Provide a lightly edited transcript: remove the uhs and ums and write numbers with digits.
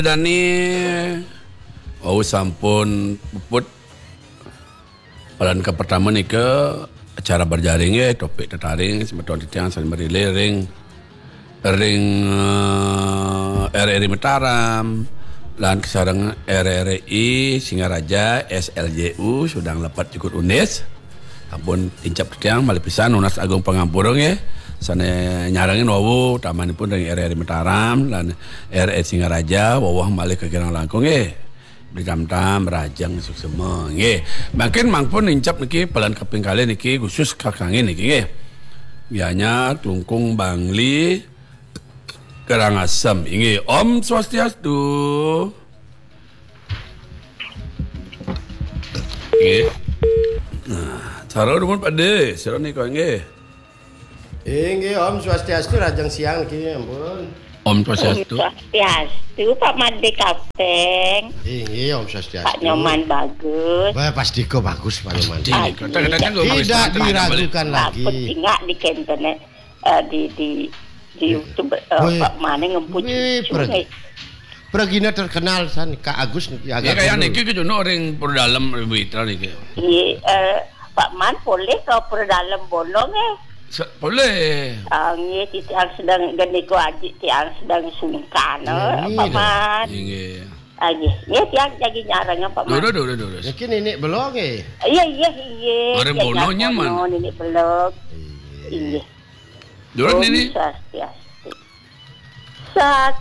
Dani sampun puput pelan ke pertama nih ke acara berjaring ya topik tertaring sebetulnya tiang saling berilih ring RRI Mataram dan kesarang RRI Singaraja SLJU sudah lepat ikut UNES ampun tincap tiang malih pisan Unas Agung Pangampurung ya sana nyarangin wawu taman pun dari RRI Mataram dan RRI Singaraja wawah malih ke Girang Langkung ya Berdam-dam rajang suksema nggih makin mangpun nincap niki pelan keping kali niki khusus kakangin niki nggih bianya tungkung Bangli Karangasem inggih Om Swastiastu nggih nah cara nuwun Pakde sira nika nggih nggih Om Swastiastu rajang siang niki ampun Om Swastiastu Pak Made Kapteng nggih Om Swastiastu Pak Nyoman bagus wah pasti kok bagus Pak Nyoman tidak diragukan lagi enggak di internet di YouTube Pak Mane ngemput Pergina terkenal san Kak Agus niki agak kayak niki ke jono ring dalam Mitra niki Pak Man boleh ke dalam bolong boleh. Nggih tiang sedang geniko aji tiang sedang sungkan Pak Man. Nggih. Nggih tiang jadi nyarangnya Pak Man. Duh. Niki nenek belok Iya. Orang bononya man. Nenek belok. Iya. Duran ini. Sat